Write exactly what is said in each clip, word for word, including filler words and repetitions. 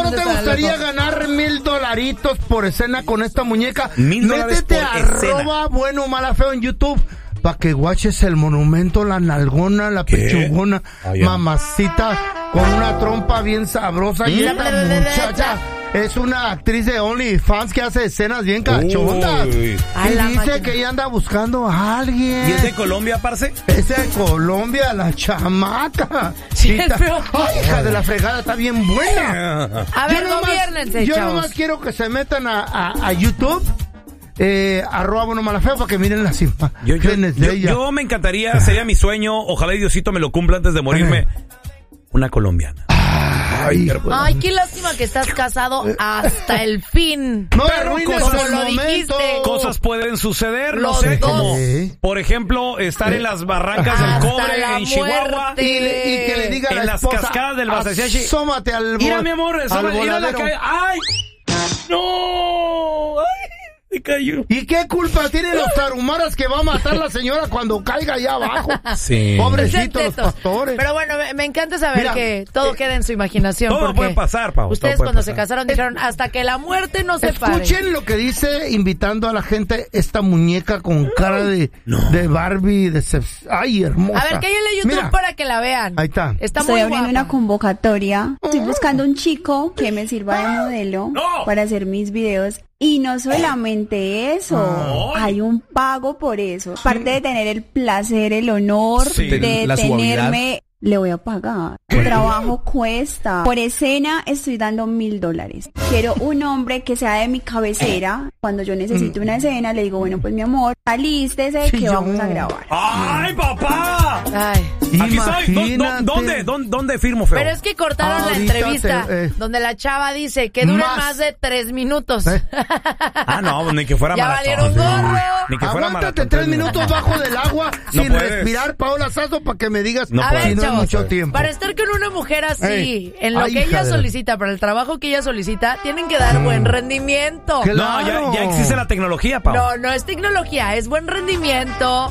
no te gustaría ganar mil dolaritos por escena con esta muñeca? Mil dólares Métete por a escena. arroba bueno mala feo en YouTube para que guaches el monumento, la nalgona, la ¿Qué? pechugona, Ah, ya. mamacita con una trompa bien sabrosa. Y esta muchacha es una actriz de OnlyFans que hace escenas bien cachondas. Uy. Y dice que ella anda buscando a alguien. ¿Y es de Colombia, parce? Es de Colombia, la chamaca. Sí, Y es ta- feo. Ay, hija de la fregada, está bien buena. A ver, Yo nomás- gobiernense, Yo chavos. nomás quiero que se metan a, a, a YouTube, eh, arroba bueno mala feo, para que miren las Yo, yo, imágenes de yo, ella. yo me encantaría, sería mi sueño, ojalá y Diosito me lo cumpla antes de morirme, una colombiana. Ay, Ay, qué lástima que estás casado hasta el fin. no pero arruines como el lo momento. dijiste. Cosas pueden suceder, no Los sé, dos. como, Sí. por ejemplo, estar en las barrancas del Hasta cobre la en Chihuahua. muerte. Y, le- y que le diga a En la las esposa, cascadas del Basaseachi. asómate al bo- Mira, mi amor, al asómate, mira la voladero. calle. ¡Ay! ¡No! ¡Ay! Se cayó. ¿Y qué culpa tienen los tarumaras que va a matar la señora cuando caiga allá abajo? Sí. Pobrecitos los Tetos. pastores. Pero bueno, me, me encanta saber Mira, que todo eh, queda en su imaginación. todo porque puede pasar, Pau, todo Ustedes puede cuando pasar. se casaron dijeron hasta que la muerte nos separe. Escuchen lo que dice invitando a la gente esta muñeca con cara de, No. de Barbie, de Seps- ay, hermosa. A ver, cállale YouTube Mira, para que la vean. ahí está. Está Estoy muy abriendo guapa. una convocatoria. Estoy buscando un chico que me sirva de modelo ¡No! para hacer mis videos. Y no solamente eso, ¡Ay! hay un pago por eso. Aparte de tener el placer, el honor Sí. de La tenerme, le voy a pagar. El trabajo cuesta. Por escena estoy dando mil dólares. Quiero un hombre que sea de mi cabecera. Cuando yo necesito una escena, le digo, bueno, pues mi amor, alístese Sí, que yo. vamos a grabar. ¡Ay, papá! Ay. Aquí estoy. ¿Dó- dó- Imagínate. ¿Dónde, dónde, dónde firmo, feo? Pero es que cortaron la Ahorita entrevista te- eh. donde la chava dice que dure Más. más, de tres minutos. ¿Eh? Ah, no, ni que fuera Ya maratón. valieron gorro. Ni que fuera Aguántate maratón. tres minutos bajo del agua No sin puedes. respirar, Paola Sazo, para que me digas No A puedes. ver, si no es chavos, mucho tiempo. para estar con una mujer así, Ey. en lo Ay, que hija ella de la- solicita, para el trabajo que ella solicita, tienen que dar buen rendimiento. ¿Qué? No, ya, Claro. ya existe la tecnología, Pau. No, no es tecnología, es buen rendimiento,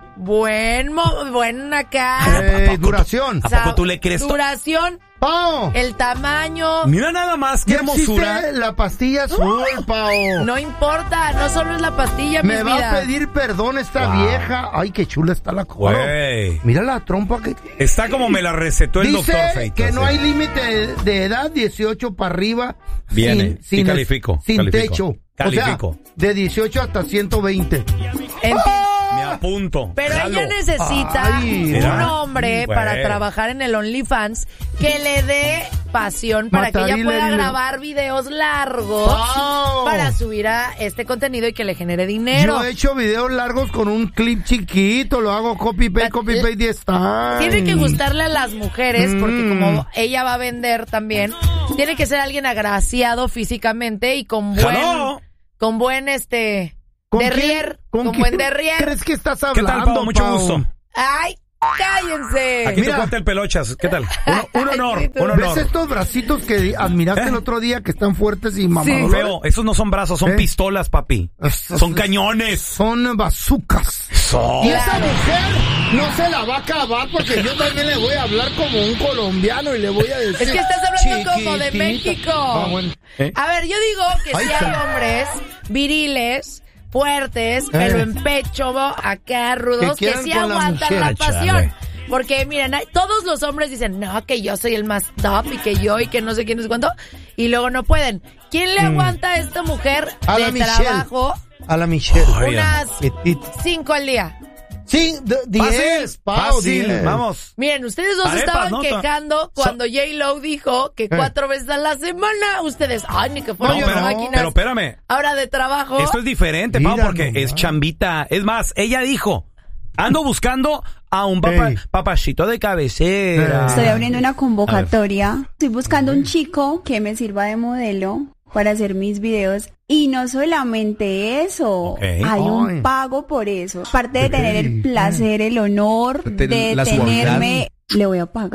buen, mo- buen acá. Eh, duración. ¿A poco tú le crees to- Duración, Pao, el tamaño, Mira nada más, qué ya hermosura. existe la pastilla azul, Pao. no importa, no solo es la pastilla, Me mis va vidas. a pedir perdón esta Wow. vieja. Ay, qué chula está la cosa. Güey. Mira la trompa que... Está como me la recetó el Dice doctor Feito. que no así. hay límite de edad, dieciocho para arriba. Viene. Sin, Sí, sin, califico, Sin califico. techo. Califico. O sea, de dieciocho hasta ciento veinte. Enti- Me apunto. Pero Jalo. ella necesita Ay, un mira. hombre Güey. para trabajar en el OnlyFans que le dé pasión para que ella Matarile, pueda dile. grabar videos largos Wow. para subir a este contenido y que le genere dinero. Yo he hecho videos largos con un clip chiquito, lo hago copy paste, copy paste diez times. Tiene que gustarle a las mujeres porque Mm. como ella va a vender también, tiene que ser alguien agraciado físicamente y con buen, Jaló. con buen este ¿Con derrier, quién? con, quién buen derrier. ¿Crees que estás ¿Qué hablando, tal, Pau? Mucho Pau? gusto. Ay, cállense. Aquí Mira. tu cuate el Pelochas. ¿Qué tal? Un, un honor, Ay, sí, un ¿Ves honor. estos bracitos que admiraste ¿Eh? el otro día que están fuertes y mamados? Feo, esos no son brazos, son ¿Eh? pistolas, papi. Estos- Son cañones. Son bazucas. Son. Y esa mujer no se la va a acabar porque yo también le voy a hablar como un colombiano y le voy a decir... Es que estás hablando como de chiquitita. México. Ah, bueno. ¿Eh? A ver, yo digo que Ay, si hay ca- hombres viriles, fuertes, pelo Eh. en pecho, acá rudos, Que que, quieran sí con la aguantan mujer, la pasión. chale. Porque miren, hay- todos los hombres dicen, no, que yo soy el más top y que yo y que no sé quién es cuánto, y luego no pueden. ¿Quién le aguanta a esta mujer A de la Michelle. trabajo A la Michelle. Ay, unas Petita. cinco al día? Sí, de- diez, Pau, Fácil, diez. vamos. Miren, ustedes dos Arepas, estaban ¿no? quejando cuando J-Lo dijo que cuatro veces a la semana. Ustedes, ay, ni que fueran No, yo unas pero, no. máquinas. pero espérame. Ahora de trabajo. Esto es diferente, Pau, Mira porque nomás. es chambita. Es más, ella dijo, ando buscando a un papa, Ey. papachito de cabecera. Estoy abriendo una convocatoria. Estoy buscando un chico que me sirva de modelo para hacer mis videos. Y no solamente eso, Ok. hay Ay. un pago por eso. Aparte de tener el placer, el honor Ten- de la tenerme, le voy a pagar.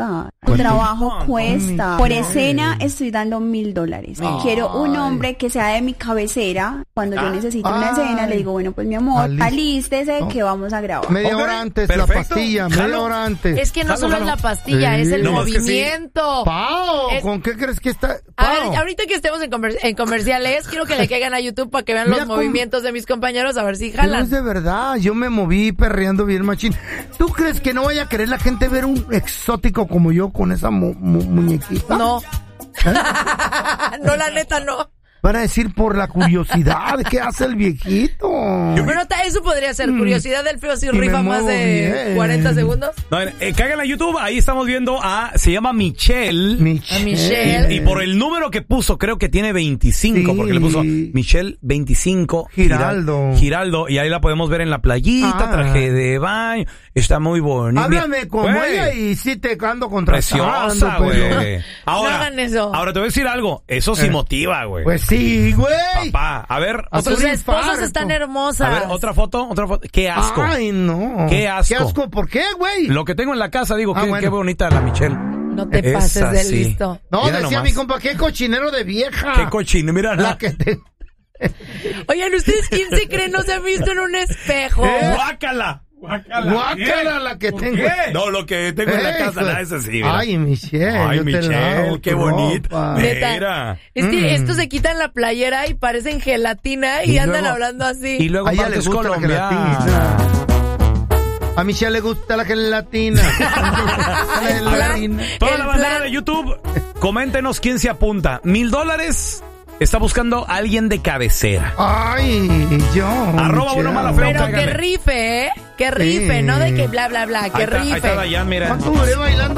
Tu trabajo Ah, cuesta. oh, Por Michelle. escena estoy dando mil dólares. Quiero un hombre que sea de mi cabecera. Cuando yo necesito una Ay. escena, le digo, bueno, pues mi amor, Alist- alístese Oh. que vamos a grabar. Media Ok, hora antes, perfecto. la pastilla, media Jalo. hora antes. Es que no Jalo, solo jalo. es la pastilla, Sí. es el No, es que sí. movimiento. Pao, Es- ¿con qué crees que está? A Pao. ver, ahorita que estemos en, comer- en comerciales, quiero que le caigan a YouTube para que vean Mira los cómo- movimientos de mis compañeros, a ver si Pero jalan. es de verdad, yo me moví perreando bien machín. ¿Tú crees que no vaya a querer la gente ver un exótico como yo con esa mu- mu- muñequita? No. No, la neta, no. Van a decir por la curiosidad, ¿qué hace el viejito? Bueno, ta- eso podría ser. Curiosidad del feo si Y me rifa más muevo de bien. cuarenta segundos. No, eh, caigan a YouTube, ahí estamos viendo a, se llama Michelle. Michelle. A Michelle. Y por el número que puso, creo que tiene veinticinco, Sí. porque le puso Michelle veinticinco. Giraldo. Giral- Giraldo, y ahí la podemos ver en la playita, Ah. traje de baño. Está muy bonita. Háblame como Güey, ella y sí te ando contrastando. Preciosa, pero- güey. Ahora, No hagan eso. ahora te voy a decir algo. Eso sí Eh. motiva, güey. Pues sí, güey. Papá, a ver, A otra, Sus un esposas infarto. están a hermosas. ver, otra foto, otra foto. Qué asco. Ay, no. Qué asco. Qué asco, ¿por qué, güey? Lo que tengo en la casa, digo, Ah, qué, bueno. qué bonita la Michelle. No te Esa pases de sí. listo. No, Mira decía nomás. mi compa, qué cochinero de vieja. Qué cochino, mira. La que te... Oigan, ¿ustedes quién se cree no se ha visto en un espejo? ¿Eh? Guácala. Guácala. Guácala la que ¿Por tengo. qué? No, lo que tengo en la casa, Eso. la esa sí. mira. Ay, Michelle. Ay, yo te Michelle, lavo qué tu bonita. ropa. Neta. Mira. Es que Mm. estos se quitan la playera y parecen gelatina y, Y andan luego- hablando así. Y luego A ella aparte le es gusta la colombiana. gelatina. A Michelle le gusta la gelatina. La gelatina. Toda El la bandera plan- de YouTube, coméntenos quién se apunta. Mil dólares. Está buscando a alguien de cabecera. Ay, yo. Arroba Michelle. uno mala feo. Pero que cáigale. rife, ¿eh? Que rife, Sí. no de que bla, bla, bla, que Ahí está, ahí rife. está Dayan, mira. ¿Cuánto duré bailando?